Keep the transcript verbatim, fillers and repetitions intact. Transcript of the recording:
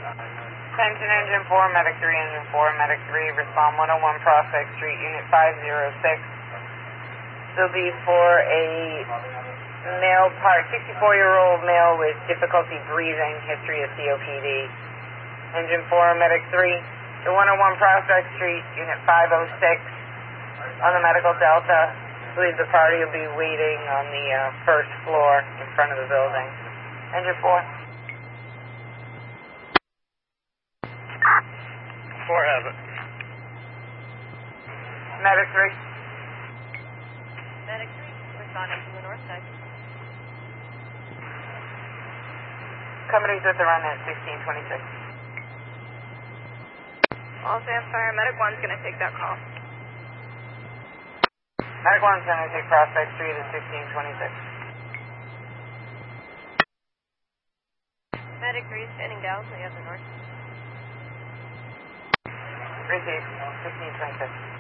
Attention Engine four, Medic three, Engine four, Medic three, respond one oh one Prospect Street, Unit five oh six. This will be for a male part, sixty-four-year-old male with difficulty breathing, history of C O P D. Engine four, Medic three, to one oh one Prospect Street, Unit five oh six, on the Medical Delta. I believe the party will be waiting on the uh, first floor in front of the building. Engine four. Four has it. Medic three. Medic three, responding from the north side. Company's with the run at sixteen twenty-six. All Sam Fire, Medic one's going to take that call. Medic one's going to take Prospect Street at sixteen twenty-six. Medic three, standing down, so you have the north. Receive, sixteen twenty-six.